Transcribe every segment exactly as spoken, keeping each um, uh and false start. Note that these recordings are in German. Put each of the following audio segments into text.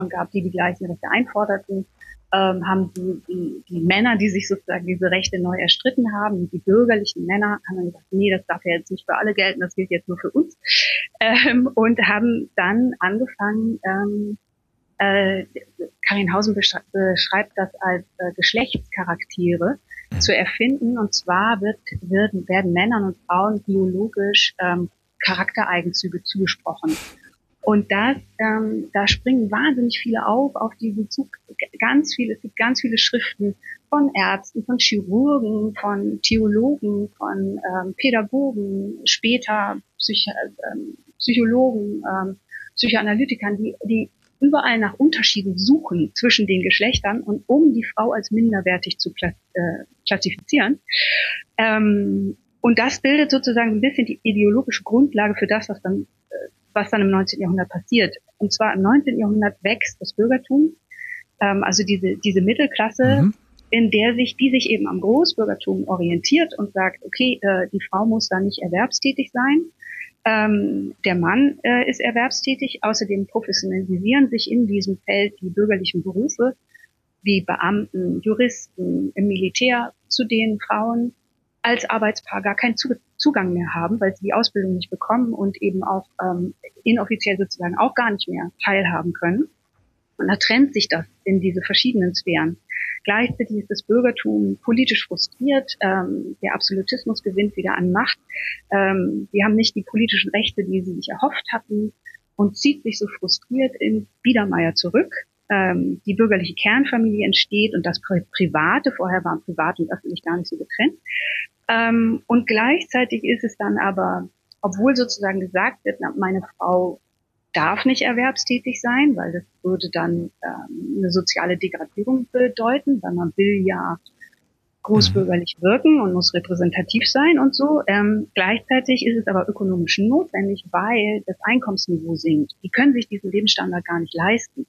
gab, die die gleichen Rechte einforderten, ähm, haben die, die, die Männer, die sich sozusagen diese Rechte neu erstritten haben, die bürgerlichen Männer, haben dann gesagt, nee, das darf ja jetzt nicht für alle gelten, das gilt jetzt nur für uns, ähm, und haben dann angefangen, ähm, äh, Karin Hausen beschreibt das als äh, Geschlechtscharaktere zu erfinden, und zwar wird, wird, werden Männern und Frauen biologisch ähm, Charaktereigenzüge zugesprochen. Und das, ähm, da springen wahnsinnig viele auf, auf diesen Zug, ganz viele, es gibt ganz viele Schriften von Ärzten, von Chirurgen, von Theologen, von ähm, Pädagogen, später Psych ähm, Psychologen, ähm, Psychoanalytikern, die, die überall nach Unterschieden suchen zwischen den Geschlechtern und um die Frau als minderwertig zu klassifizieren. Ähm, und das bildet sozusagen ein bisschen die ideologische Grundlage für das, was dann was dann im neunzehnten Jahrhundert passiert. Und zwar im neunzehnten Jahrhundert wächst das Bürgertum, ähm, also diese diese Mittelklasse, mhm. in der sich, die sich eben am Großbürgertum orientiert und sagt, okay, äh, die Frau muss da nicht erwerbstätig sein, ähm, der Mann äh, ist erwerbstätig, außerdem professionalisieren sich in diesem Feld die bürgerlichen Berufe, wie Beamten, Juristen, im Militär, zu denen Frauen als Arbeitspaar gar keinen Zugang mehr haben, weil sie die Ausbildung nicht bekommen und eben auch ähm, inoffiziell sozusagen auch gar nicht mehr teilhaben können. Und da trennt sich das in diese verschiedenen Sphären. Gleichzeitig ist das Bürgertum politisch frustriert, ähm, der Absolutismus gewinnt wieder an Macht. Ähm, sie haben nicht die politischen Rechte, die sie sich erhofft hatten, und zieht sich so frustriert in Biedermeier zurück. Ähm, die bürgerliche Kernfamilie entsteht und das Pri- Private, vorher waren Privat und öffentlich gar nicht so getrennt. Ähm, und gleichzeitig ist es dann aber, obwohl sozusagen gesagt wird, na, meine Frau darf nicht erwerbstätig sein, weil das würde dann ähm, eine soziale Degradierung bedeuten, weil man will ja großbürgerlich wirken und muss repräsentativ sein und so. Ähm, gleichzeitig ist es aber ökonomisch notwendig, weil das Einkommensniveau sinkt. Die können sich diesen Lebensstandard gar nicht leisten.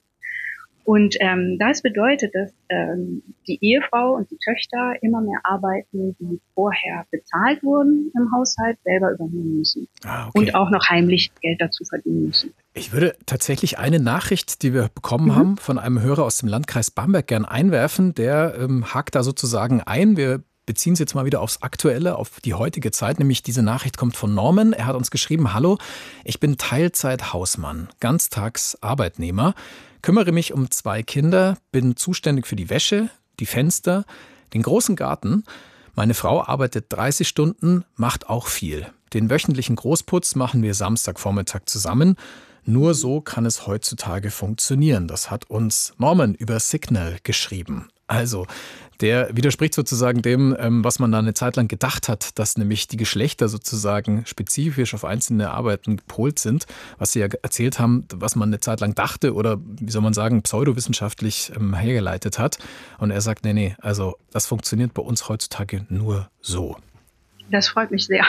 Und ähm, das bedeutet, dass ähm, die Ehefrau und die Töchter immer mehr Arbeiten, die vorher bezahlt wurden im Haushalt, selber übernehmen müssen. Ah, okay. Und auch noch heimlich Geld dazu verdienen müssen. Ich würde tatsächlich eine Nachricht, die wir bekommen mhm. haben, von einem Hörer aus dem Landkreis Bamberg gern einwerfen. Der ähm, hakt da sozusagen ein. Wir beziehen es jetzt mal wieder aufs Aktuelle, auf die heutige Zeit. Nämlich diese Nachricht kommt von Norman. Er hat uns geschrieben, hallo, ich bin Teilzeit-Hausmann, Ganztags-Arbeitnehmer. Kümmere mich um zwei Kinder, bin zuständig für die Wäsche, die Fenster, den großen Garten. Meine Frau arbeitet dreißig Stunden, macht auch viel. Den wöchentlichen Großputz machen wir Samstagvormittag zusammen. Nur so kann es heutzutage funktionieren. Das hat uns Norman über Signal geschrieben. Also, der widerspricht sozusagen dem, was man da eine Zeit lang gedacht hat, dass nämlich die Geschlechter sozusagen spezifisch auf einzelne Arbeiten gepolt sind, was Sie ja erzählt haben, was man eine Zeit lang dachte oder, wie soll man sagen, pseudowissenschaftlich ähm, hergeleitet hat. Und er sagt, nee, nee, also das funktioniert bei uns heutzutage nur so. Das freut mich sehr,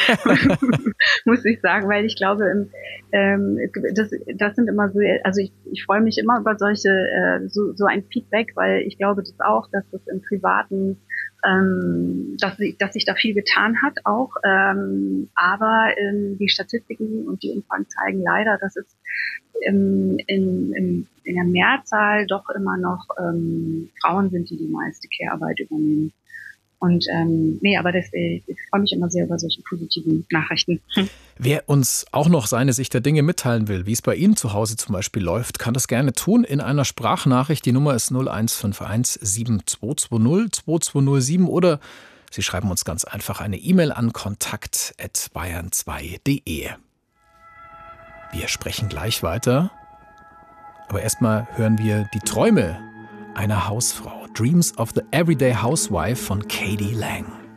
muss ich sagen, weil ich glaube, ähm, das, das sind immer so, also ich, ich freue mich immer über solche, äh, so, so ein Feedback, weil ich glaube das auch, dass das im Privaten, ähm, dass, dass sich da viel getan hat auch, ähm, aber ähm, die Statistiken und die Umfragen zeigen leider, dass es ähm, in, in, in der Mehrzahl doch immer noch ähm, Frauen sind, die die meiste Care-Arbeit übernehmen. Und ähm, nee, aber das, ich freue mich immer sehr über solche positiven Nachrichten. Hm. Wer uns auch noch seine Sicht der Dinge mitteilen will, wie es bei Ihnen zu Hause zum Beispiel läuft, kann das gerne tun in einer Sprachnachricht. Die Nummer ist null eins fünf eins sieben zwei zwei null zwei zwei null sieben oder Sie schreiben uns ganz einfach eine E-Mail an kontakt at bayern zwei punkt de. Wir sprechen gleich weiter, aber erstmal hören wir die Träume einer Hausfrau. Dreams of the Everyday Housewife von K D. Lang.